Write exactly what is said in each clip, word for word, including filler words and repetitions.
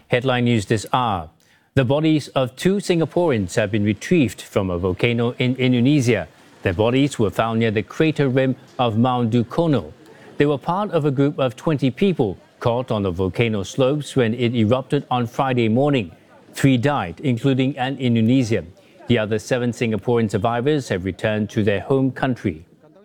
Headline news this hour. The bodies of two Singaporeans have been retrieved from a volcano in Indonesia. Their bodies were found near the crater rim of Mount Dukono. They were part of a group of twenty people caught on the volcano slopes when it erupted on Friday morning. Three died, including an Indonesian. The other seven Singaporean survivors have returned to their home country.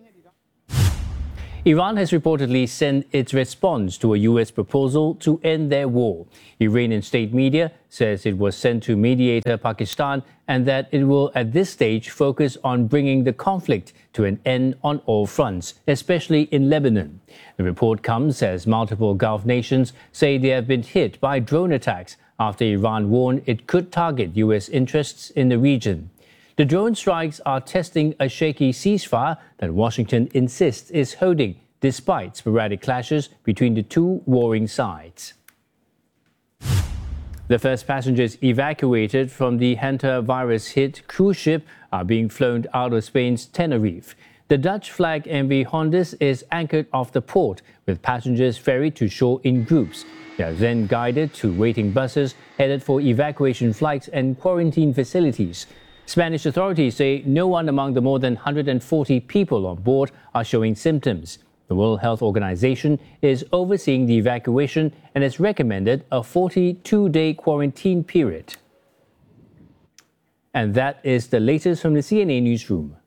Iran has reportedly sent its response to a U S proposal to end their war. Iranian state media says it was sent to mediator Pakistan and that it will at this stage focus on bringing the conflict to an end on all fronts, especially in Lebanon. The report comes as multiple Gulf nations say they have been hit by drone attacks after Iran warned it could target U S interests in the region. The drone strikes are testing a shaky ceasefire that Washington insists is holding, despite sporadic clashes between the two warring sides. The first passengers evacuated from the hantavirus-hit cruise ship are being flown out of Spain's Tenerife. The Dutch flag M V Hondes is anchored off the port, with passengers ferried to shore in groups. They are then guided to waiting buses headed for evacuation flights and quarantine facilities. Spanish authorities say no one among the more than one hundred forty people on board are showing symptoms. The World Health Organization is overseeing the evacuation and has recommended a forty-two day quarantine period. And that is the latest from the C N A Newsroom.